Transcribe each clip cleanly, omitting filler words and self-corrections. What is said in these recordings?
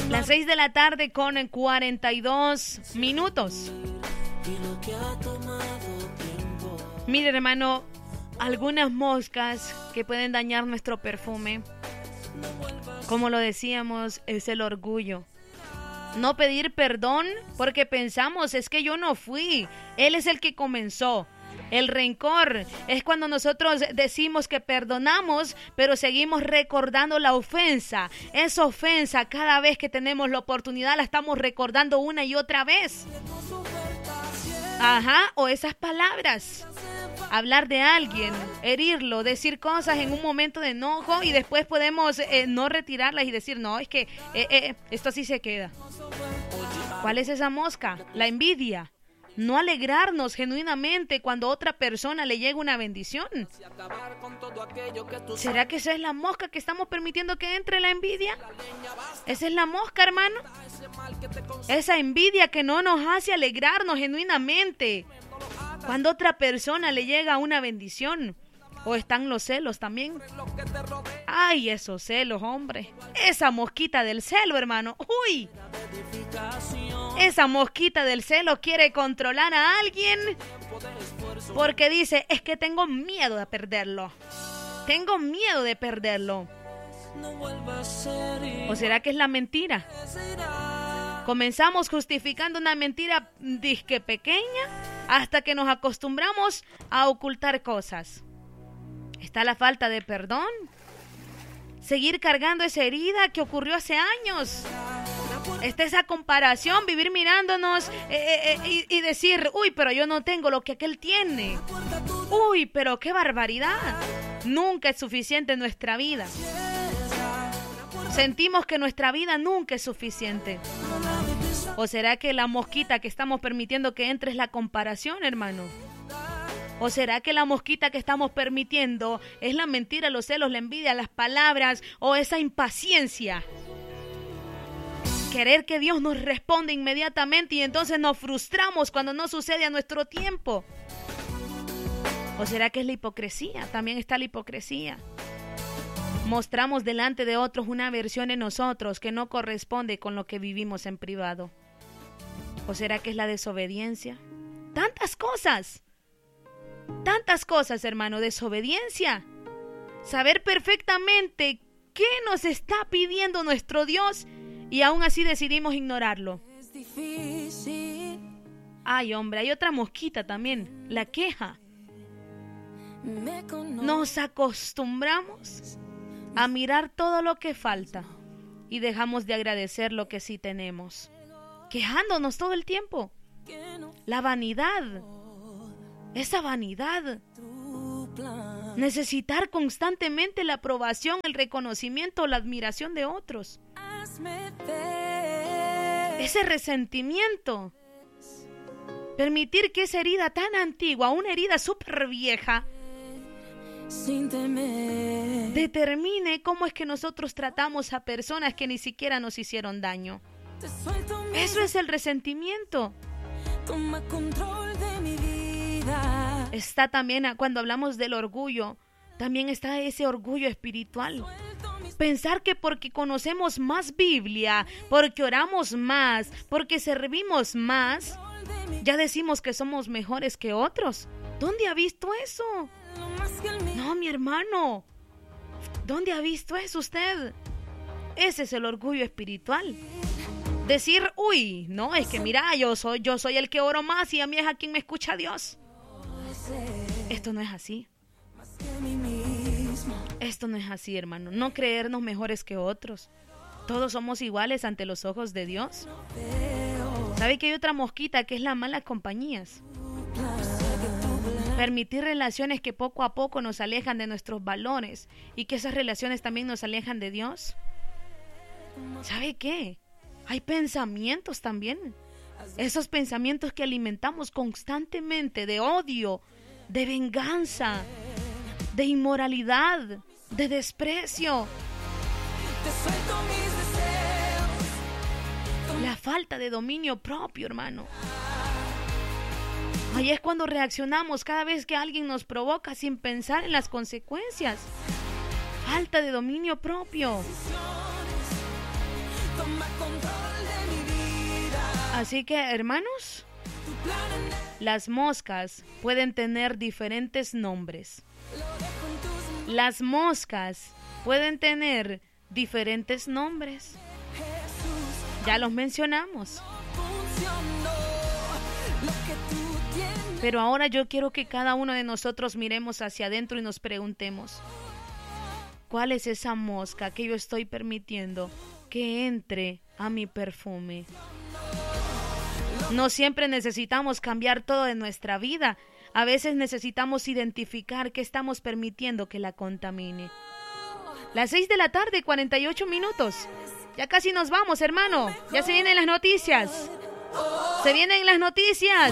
Las 6 de la tarde con 42 minutos. Mire, hermano, algunas moscas que pueden dañar nuestro perfume, como lo decíamos, es el orgullo. No pedir perdón porque pensamos, es que yo no fui, él es el que comenzó. El rencor es cuando nosotros decimos que perdonamos, pero seguimos recordando la ofensa. Esa ofensa, cada vez que tenemos la oportunidad, la estamos recordando una y otra vez. O esas palabras. Hablar de alguien, herirlo, decir cosas en un momento de enojo y después podemos no retirarlas y decir, no, es que esto así se queda. ¿Cuál es esa mosca? La envidia. No alegrarnos genuinamente cuando a otra persona le llega una bendición. ¿Será que esa es la mosca que estamos permitiendo que entre, la envidia? Esa es la mosca, hermano. Esa envidia que no nos hace alegrarnos genuinamente cuando a otra persona le llega una bendición. O están los celos también. Ay, esos celos, hombre. Esa mosquita del celo, hermano. ¡Uy! Esa mosquita del celo quiere controlar a alguien porque dice, es que tengo miedo de perderlo. Tengo miedo de perderlo. ¿O será que es la mentira? Comenzamos justificando una mentira disque pequeña hasta que nos acostumbramos a ocultar cosas. Está la falta de perdón. Seguir cargando esa herida que ocurrió hace años. Está esa comparación, vivir mirándonos y decir, uy, pero yo no tengo lo que aquel tiene. Uy, pero qué barbaridad. Nunca es suficiente en nuestra vida. Sentimos que nuestra vida nunca es suficiente. ¿O será que la mosquita que estamos permitiendo que entre es la comparación, hermano? ¿O será que la mosquita que estamos permitiendo es la mentira, los celos, la envidia, las palabras o esa impaciencia? Querer que Dios nos responda inmediatamente y entonces nos frustramos cuando no sucede a nuestro tiempo. ¿O será que es la hipocresía? También está la hipocresía. Mostramos delante de otros una versión en nosotros que no corresponde con lo que vivimos en privado. ¿O será que es la desobediencia? Tantas cosas, hermano, desobediencia. Saber perfectamente qué nos está pidiendo nuestro Dios y aún así decidimos ignorarlo. Ay, hombre, hay otra mosquita también, la queja. Nos acostumbramos a mirar todo lo que falta y dejamos de agradecer lo que sí tenemos, quejándonos todo el tiempo. La vanidad, esa vanidad, necesitar constantemente la aprobación, el reconocimiento, la admiración de otros. Ese resentimiento, permitir que esa herida tan antigua, una herida súper vieja, determine cómo es que nosotros tratamos a personas que ni siquiera nos hicieron daño. Eso es el resentimiento. Toma control de mi vida. Está también, cuando hablamos del orgullo, también está ese orgullo espiritual. Pensar que porque conocemos más Biblia, porque oramos más, porque servimos más, ya decimos que somos mejores que otros. ¿Dónde ha visto eso? No, mi hermano. ¿Dónde ha visto eso usted? Ese es el orgullo espiritual. Decir, uy, no, es que mira, yo soy el que oro más y a mí es a quien me escucha Dios. Esto no es así. Esto no es así, hermano. No creernos mejores que otros. Todos somos iguales ante los ojos de Dios. ¿Sabe que hay otra mosquita que es la mala compañías? Permitir relaciones que poco a poco nos alejan de nuestros valores y que esas relaciones también nos alejan de Dios. ¿Sabe qué? Hay pensamientos también. Esos pensamientos que alimentamos constantemente de odio, de venganza, de inmoralidad, de desprecio. La falta de dominio propio, hermano. Ahí es cuando reaccionamos cada vez que alguien nos provoca sin pensar en las consecuencias. Falta de dominio propio. Así que, hermanos, las moscas pueden tener diferentes nombres. Las moscas pueden tener diferentes nombres. Ya los mencionamos. Pero ahora yo quiero que cada uno de nosotros miremos hacia adentro y nos preguntemos, ¿cuál es esa mosca que yo estoy permitiendo que entre a mi perfume? No siempre necesitamos cambiar todo de nuestra vida. A veces necesitamos identificar qué estamos permitiendo que la contamine. Las 6 de la tarde, 48 minutos. Ya casi nos vamos, hermano. Ya se vienen las noticias. Se vienen las noticias.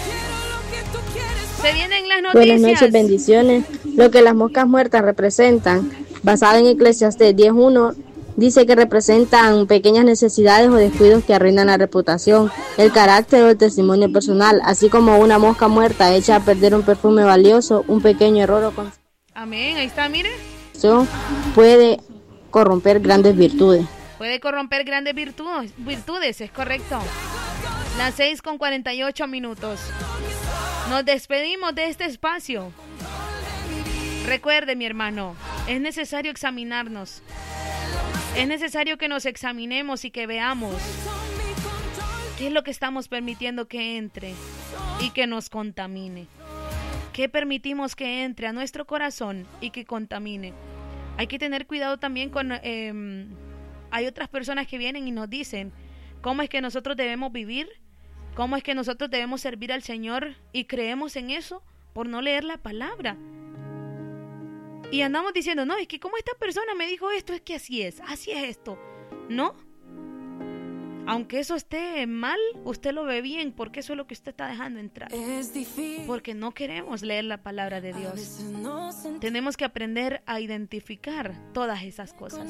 Se vienen las noticias. Buenas noches, bendiciones. Lo que las moscas muertas representan, basado en Eclesiastés 10:1, dice que representan pequeñas necesidades o descuidos que arruinan la reputación, el carácter o el testimonio personal, así como una mosca muerta echa a perder un perfume valioso, un pequeño error o amén, ahí está, mire. Puede corromper grandes virtudes. Puede corromper grandes virtudes, es correcto. Las 6:48 minutos. Nos despedimos de este espacio. Recuerde, mi hermano, es necesario examinarnos. Es necesario que nos examinemos y que veamos qué es lo que estamos permitiendo que entre y que nos contamine. ¿Qué permitimos que entre a nuestro corazón y que contamine? Hay que tener cuidado también con... hay otras personas que vienen y nos dicen cómo es que nosotros debemos vivir, cómo es que nosotros debemos servir al Señor, y creemos en eso por no leer la palabra. Y andamos diciendo, no, es que como esta persona me dijo esto, es que así es esto. No. Aunque eso esté mal, usted lo ve bien, porque eso es lo que usted está dejando entrar. Porque no queremos leer la palabra de Dios. Tenemos que aprender a identificar todas esas cosas.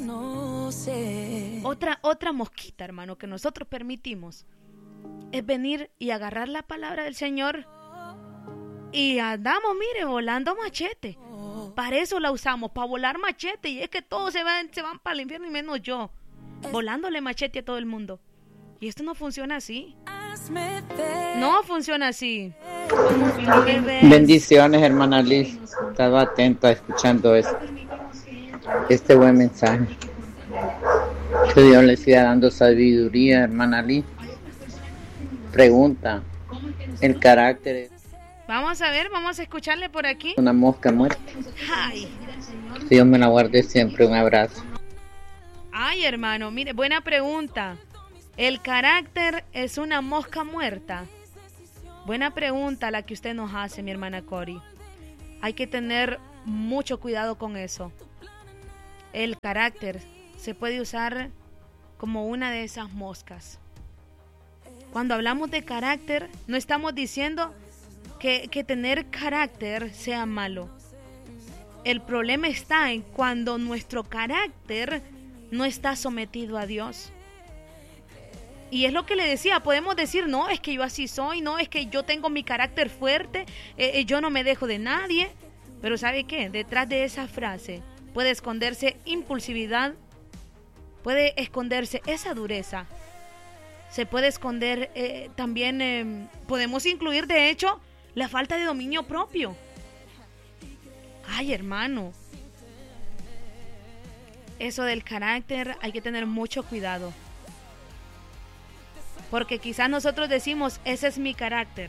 Otra mosquita, hermano, que nosotros permitimos es venir y agarrar la palabra del Señor y andamos, mire, volando machete. Para eso la usamos, para volar machete, y es que todos se van para el infierno y menos yo, volándole machete a todo el mundo. Y esto no funciona así. No funciona así. Bendiciones, hermana Liz. Estaba atenta escuchando este buen mensaje. Que Dios le siga dando sabiduría, hermana Liz. Pregunta: el carácter. Vamos a ver, vamos a escucharle por aquí. Una mosca muerta. Ay. Dios me la guarde siempre. Un abrazo. Ay, hermano, mire, buena pregunta. ¿El carácter es una mosca muerta? Buena pregunta la que usted nos hace, mi hermana Cori. Hay que tener mucho cuidado con eso. El carácter se puede usar como una de esas moscas. Cuando hablamos de carácter, no estamos diciendo que tener carácter sea malo. El problema está en cuando nuestro carácter no está sometido a Dios. Y es lo que le decía, podemos decir, no, es que yo así soy, no, es que yo tengo mi carácter fuerte, yo no me dejo de nadie. Pero ¿sabe qué? Detrás de esa frase puede esconderse impulsividad, puede esconderse esa dureza, se puede esconder también, podemos incluir de hecho la falta de dominio propio. Ay, hermano, eso del carácter hay que tener mucho cuidado. Porque quizás nosotros decimos, ese es mi carácter.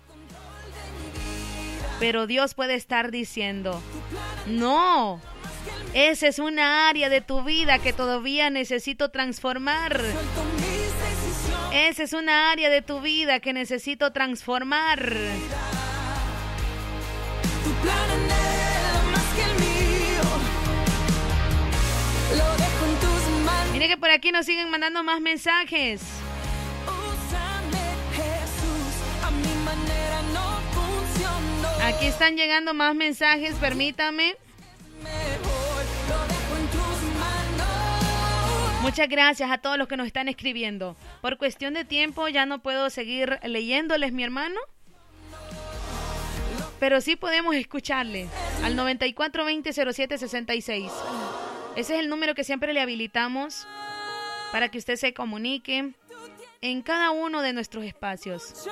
Pero Dios puede estar diciendo, no, esa es una área de tu vida que todavía necesito transformar. Esa es una área de tu vida que necesito transformar. Mire que por aquí nos siguen mandando más mensajes. Aquí están llegando más mensajes, permítame. Muchas gracias a todos los que nos están escribiendo. Por cuestión de tiempo ya no puedo seguir leyéndoles, mi hermano. Pero sí podemos escucharle al 9420-0766. Ese es el número que siempre le habilitamos para que usted se comunique en cada uno de nuestros espacios.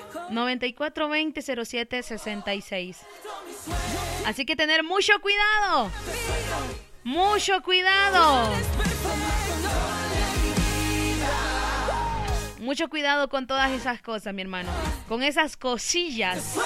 9420-0766. Así que tener mucho cuidado. Mucho cuidado. Mucho cuidado con todas esas cosas, mi hermano. Con esas cosillas